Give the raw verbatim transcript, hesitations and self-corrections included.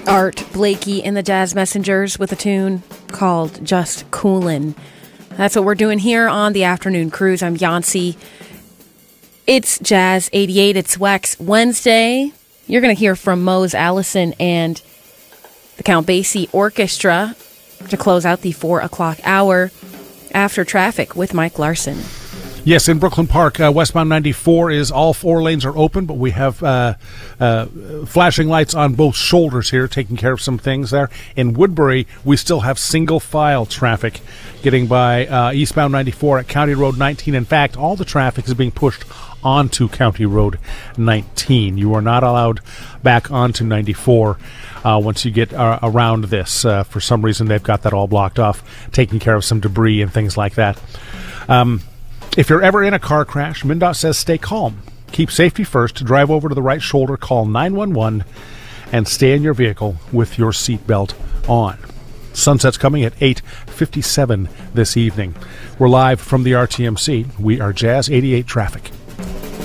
Art Blakey and the Jazz Messengers with a tune called Just Coolin'. That's what we're doing here on the Afternoon Cruise. I'm Yancy. It's Jazz eighty-eight. It's Wax Wednesday. You're going to hear from Mose Allison and the Count Basie Orchestra to close out the four o'clock hour. After Traffic with Mike Larson. Yes, in Brooklyn Park, uh, westbound ninety-four is all four lanes are open, but we have uh, uh, flashing lights on both shoulders here, taking care of some things there. In Woodbury, we still have single file traffic getting by uh, eastbound ninety-four at County Road nineteen. In fact, all the traffic is being pushed onto County Road nineteen. You are not allowed back onto ninety-four uh, once you get uh, around this. Uh, for some reason, they've got that all blocked off, taking care of some debris and things like that. Um, if you're ever in a car crash, MnDOT says stay calm. Keep safety first. Drive over to the right shoulder, call nine one one, and stay in your vehicle with your seatbelt on. Sunset's coming at eight fifty-seven this evening. We're live from the R T M C. We are Jazz eighty-eight Traffic.